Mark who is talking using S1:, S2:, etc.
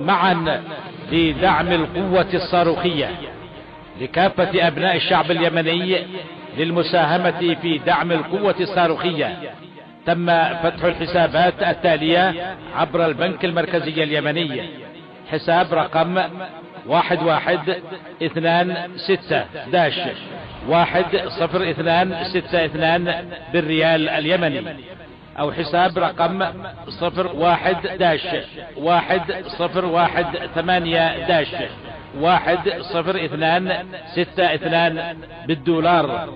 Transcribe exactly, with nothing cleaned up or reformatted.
S1: معا لدعم القوة الصاروخية لكافة أبناء الشعب اليمني للمساهمة في دعم القوة الصاروخية. تم فتح الحسابات التالية عبر البنك المركزي اليمني: حساب رقم واحد واحد اثنان ستة داش واحد صفر اثنان ستة اثنان بالريال اليمني، او حساب رقم صفر واحد داش واحد صفر واحد ثمانية داش واحد صفر اثنان ستة اثنان بالدولار.